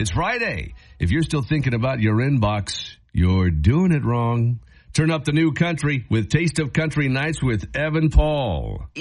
It's Friday. If you're still thinking about your inbox, you're doing it wrong. Turn up the new country with Taste of Country Nights with Evan Paul.